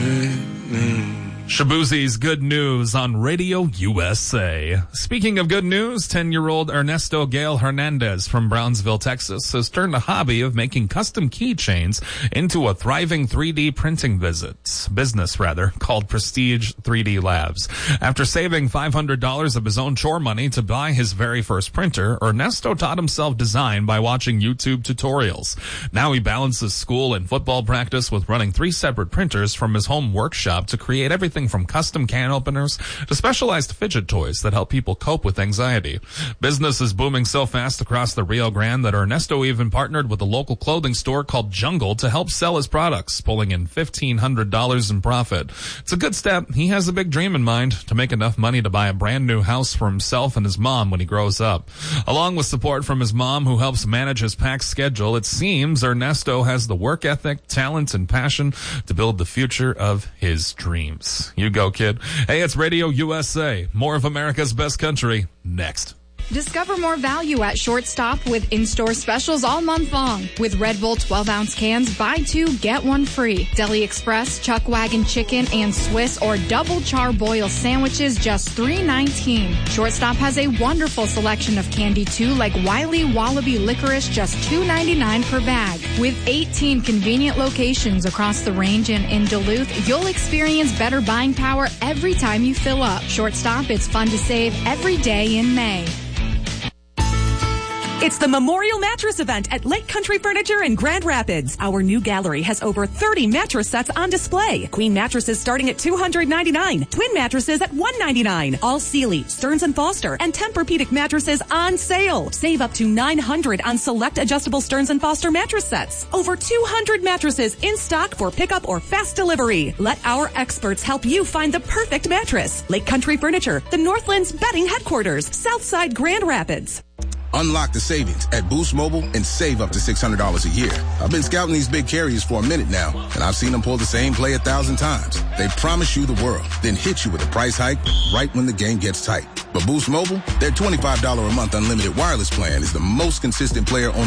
Shabuzi's Good News on Radio USA. Speaking of good news, 10-year-old Ernesto Gael Hernandez from Brownsville, Texas, has turned a hobby of making custom keychains into a thriving 3D printing business called Prestige 3D Labs. After saving $500 of his own chore money to buy his very first printer, Ernesto taught himself design by watching YouTube tutorials. Now he balances school and football practice with running 3 separate printers from his home workshop to create everything from custom can openers to specialized fidget toys that help people cope with anxiety. Business is booming so fast across the Rio Grande that Ernesto even partnered with a local clothing store called Jungle to help sell his products, pulling in $1,500 in profit. It's a good step. He has a big dream in mind: to make enough money to buy a brand new house for himself and his mom when he grows up. Along with support from his mom, who helps manage his packed schedule, it seems Ernesto has the work ethic, talent, and passion to build the future of his dreams. You go, kid. Hey, it's Radio USA. More of America's best country. Next. Discover more value at Shortstop with in-store specials all month long. With Red Bull 12-ounce cans, buy 2, get 1 free. Deli Express, Chuck Wagon Chicken, and Swiss or Double Char-Boil sandwiches, just $3.19. Shortstop has a wonderful selection of candy, too, like Wiley Wallaby Licorice, just $2.99 per bag. With 18 convenient locations across the range and in Duluth, you'll experience better buying power every time you fill up. Shortstop, it's fun to save every day in May. It's the Memorial Mattress Event at Lake Country Furniture in Grand Rapids. Our new gallery has over 30 mattress sets on display. Queen mattresses starting at $299. Twin mattresses at $199. All Sealy, Stearns & Foster, and Tempur-Pedic mattresses on sale. Save up to $900 on select adjustable Stearns & Foster mattress sets. Over 200 mattresses in stock for pickup or fast delivery. Let our experts help you find the perfect mattress. Lake Country Furniture, the Northland's bedding headquarters, Southside Grand Rapids. Unlock the savings at Boost Mobile and save up to $600 a year. I've been scouting these big carriers for a minute now, and I've seen them pull the same play 1,000 times. They promise you the world, then hit you with a price hike right when the game gets tight. But Boost Mobile, their $25 a month unlimited wireless plan is the most consistent player on